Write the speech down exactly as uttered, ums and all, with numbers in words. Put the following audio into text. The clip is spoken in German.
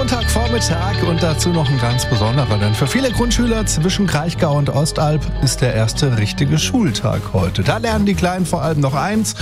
Montagvormittag und dazu noch ein ganz besonderer, denn für viele Grundschüler zwischen Kraichgau und Ostalb ist der erste richtige Schultag heute. Da lernen die Kleinen vor allem noch eins: